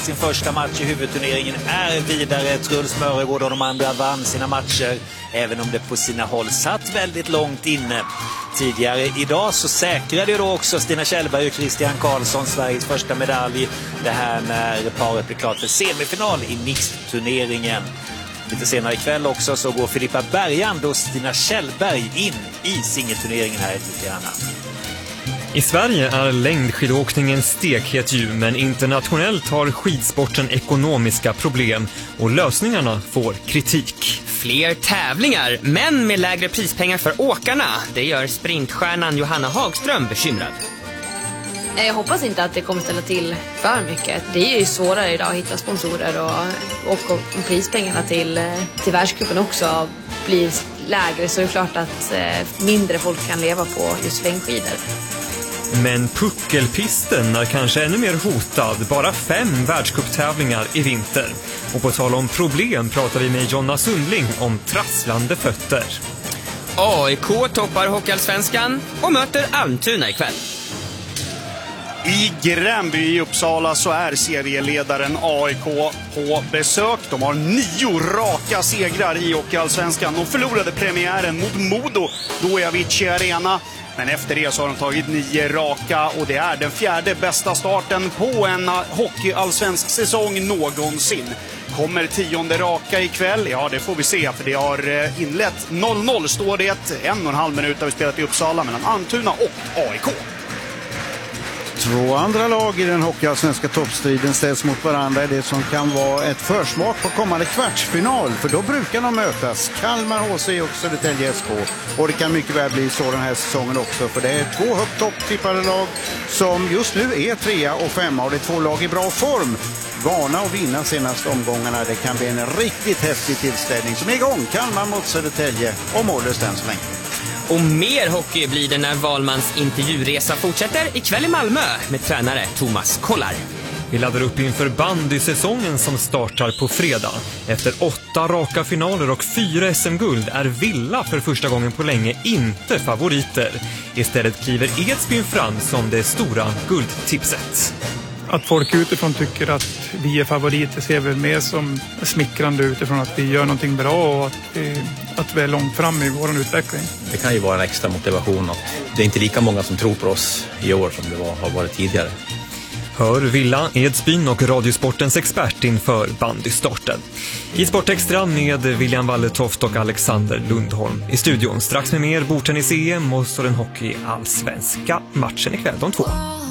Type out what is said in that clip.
sin första match i huvudturneringen är vidare. Truls Mörgård och de andra vann sina matcher, även om det på sina håll satt väldigt långt inne. Tidigare idag så säkrade ju då också Stina Kjellberg och Christian Karlsson Sveriges första medalj. Det här när paret blev klart för semifinal i mixturneringen. Lite senare ikväll också så går Filippa Bergand och Stina Kjellberg in i singelturneringen här i Tirana. I Sverige är längdskidåkningen stekhet ju, men internationellt har skidsporten ekonomiska problem och lösningarna får kritik. Fler tävlingar, men med lägre prispengar för åkarna. Det gör sprintstjärnan Johanna Hagström bekymrad. Jag hoppas inte att det kommer ställa till för mycket. Det är ju svårare idag att hitta sponsorer och om prispengarna till världscupen också blir lägre, så är det klart att mindre folk kan leva på just längdskidor. Men puckelpisten är kanske ännu mer hotad. Bara 5 världscuptävlingar i vinter. Och på tal om problem pratar vi med Jonna Sundling om trasslande fötter. AIK toppar Hockeyallsvenskan och möter Almtuna ikväll. I Gränby i Uppsala så är serieledaren AIK på besök. De har 9 raka segrar i Hockeyallsvenskan. De förlorade premiären mot Modo då i Avicii Arena. Men efter det så har de tagit 9 raka och det är den 4:e bästa starten på en hockeyallsvensk säsong någonsin. Kommer 10:e raka ikväll? Ja, det får vi se, för det har inlett 0-0 står det. 1,5 minut har vi spelat i Uppsala mellan Almtuna och AIK. 2 andra lag i den hockeyallsvenska toppstriden ställs mot varandra i det som kan vara ett försmak på kommande kvartsfinal, för då brukar de mötas. Kalmar HC och Södertälje SK, och det kan mycket väl bli så den här säsongen också, för det är 2 högt topptippade lag som just nu är 3 och 5, och det är 2 lag i bra form. Vana att vinna senaste omgångarna. Det kan bli en riktigt häftig tillställning som är igång. Kalmar mot Södertälje och mållöst än så länge. Och mer hockey blir det när Wahlmans intervjuresa fortsätter ikväll i Malmö med tränare Thomas Kollar. Vi laddar upp inför bandysäsongen som startar på fredag. Efter 8 raka finaler och 4 SM-guld är Villa för första gången på länge inte favoriter. Istället kliver Edsbyn fram som det stora guldtipset. Att folk utifrån tycker att vi är favoriter ser vi mer som smickrande utifrån att vi gör någonting bra och att vi är långt fram i vår utveckling. Det kan ju vara en extra motivation att det är inte lika många som tror på oss i år som det har varit tidigare. Hör Villa, Edsbyn och Radiosportens expert inför bandystarten. I Sportextra med William Walletoft och Alexander Lundholm. I studion strax med mer bordtennis-EM och så den hockey-allsvenska matchen ikväll de 2.